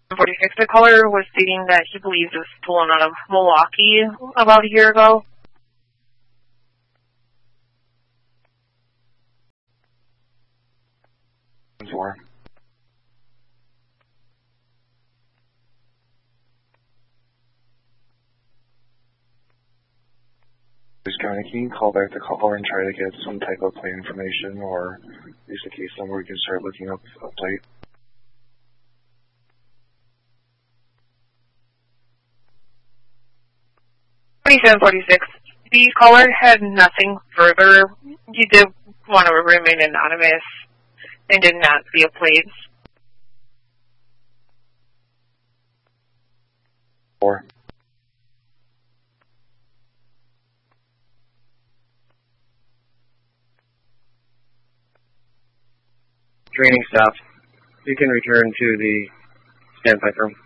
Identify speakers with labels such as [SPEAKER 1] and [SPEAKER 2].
[SPEAKER 1] 46, the caller was stating that he believes it was stolen out of Milwaukee about a year ago.
[SPEAKER 2] County, can you call back the caller and try to get some type of plate information or use the case number? We can start looking up a plate.
[SPEAKER 1] 2746. The caller had nothing further. He did want to remain anonymous and did not see a plate.
[SPEAKER 2] 4.
[SPEAKER 3] Training stopped. You can return to the standby room.